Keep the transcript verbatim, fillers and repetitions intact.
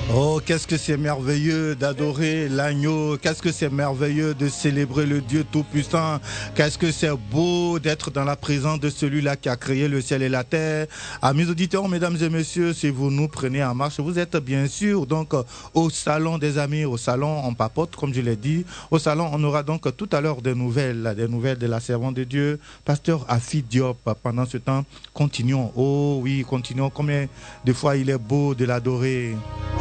Oh, qu'est-ce que c'est merveilleux d'adorer l'agneau, qu'est-ce que c'est merveilleux de célébrer le Dieu Tout-Puissant, qu'est-ce que c'est beau d'être dans la présence de celui-là qui a créé le ciel et la terre. Amis auditeurs, mesdames et messieurs, si vous nous prenez en marche, vous êtes bien sûr donc au salon des amis, au salon on papote, comme je l'ai dit. Au salon, on aura donc tout à l'heure des nouvelles, des nouvelles de la servante de Dieu, pasteur Afi Diop. Pendant ce temps, continuons, oh oui, continuons, combien de fois il est beau de l'adorer.